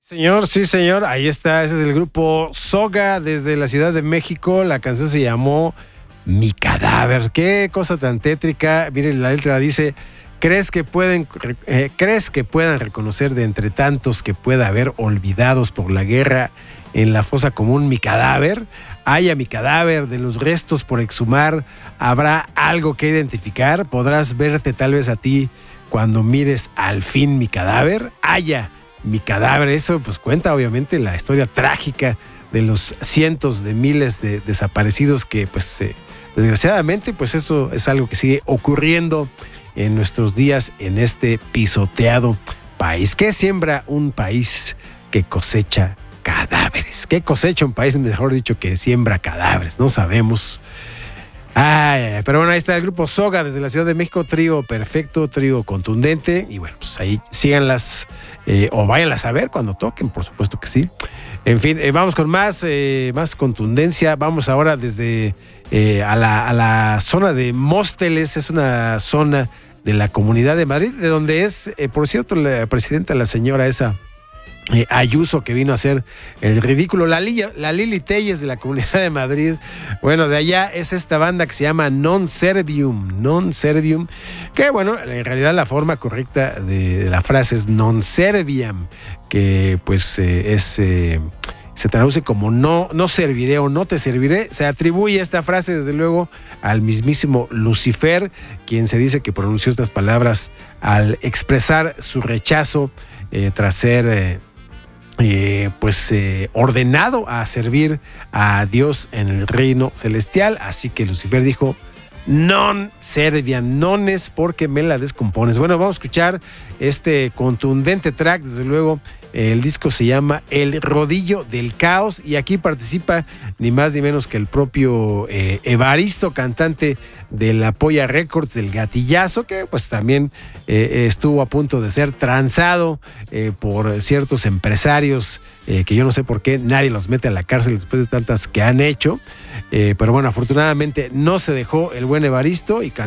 Señor, sí, señor, ahí está, ese es el grupo Soga desde la Ciudad de México. La canción se llamó Mi Cadáver. Qué cosa tan tétrica. Miren, la letra dice: ¿Crees que puedan reconocer de entre tantos que pueda haber olvidados por la guerra en la fosa común mi cadáver? Haya mi cadáver, de los restos por exhumar, ¿habrá algo que identificar? ¿Podrás verte tal vez a ti cuando mires al fin mi cadáver? Haya mi cadáver. Eso pues cuenta obviamente la historia trágica de los cientos de miles de desaparecidos que pues desgraciadamente pues eso es algo que sigue ocurriendo en nuestros días en este pisoteado país. ¿Qué siembra un país que cosecha cadáveres? ¿Qué cosecha un país, mejor dicho, que siembra cadáveres? No sabemos. Pero bueno, ahí está el grupo Soga desde la Ciudad de México, trío perfecto, trío contundente. Y bueno, pues ahí síganlas o váyanlas a ver cuando toquen, por supuesto que sí. En fin, vamos con más contundencia. Vamos ahora desde a la zona de Móstoles. Es una zona de la Comunidad de Madrid, de donde es, por cierto, la presidenta, la señora esa Ayuso, que vino a hacer el ridículo, la Lili Telles de la Comunidad de Madrid. Bueno, de allá es esta banda que se llama Non Servium, que bueno, en realidad la forma correcta de la frase es Non Serviam, que pues se traduce como no serviré o no te serviré. Se atribuye esta frase desde luego al mismísimo Lucifer, quien se dice que pronunció estas palabras al expresar su rechazo tras ser ordenado a servir a Dios en el reino celestial. Así que Lucifer dijo: non serviam, non es porque me la descompones. Bueno, vamos a escuchar este contundente track, desde luego. El disco se llama El Rodillo del Caos y aquí participa ni más ni menos que el propio Evaristo, cantante de la Polla Records, del Gatillazo, que pues también estuvo a punto de ser transado por ciertos empresarios que yo no sé por qué nadie los mete a la cárcel después de tantas que han hecho, pero bueno, afortunadamente no se dejó el buen Evaristo y